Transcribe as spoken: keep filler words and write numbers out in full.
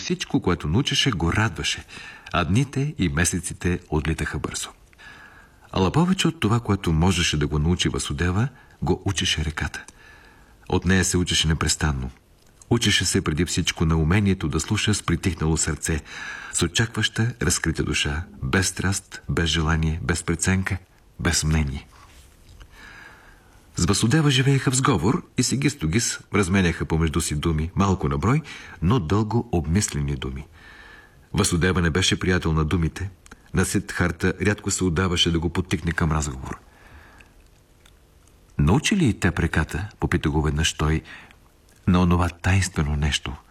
всичко, което научеше, го радваше, а дните и месеците отлитаха бързо. Ала повече от това, което можеше да го научи Васудева, го учеше реката. От нея се учеше непрестанно. Учеше се преди всичко на умението да слуша с притихнало сърце, с очакваща, разкрита душа, без страст, без желание, без преценка, без мнение. С Васудева живееха в сговор и сегис-тогис разменяха помежду си думи, малко на брой, но дълго обмислени думи. Васудева не беше приятел на думите. На Сиддхарта рядко се отдаваше да го подтикне към разговор. Научи ли и те реката, попита го веднъж той, на онова тайнствено нещо,